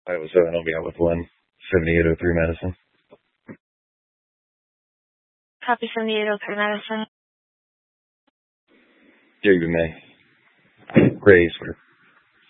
Iowa 7 will be out with 17803 Madison. Copy 7803 Madison. Jerry May. Gray Square.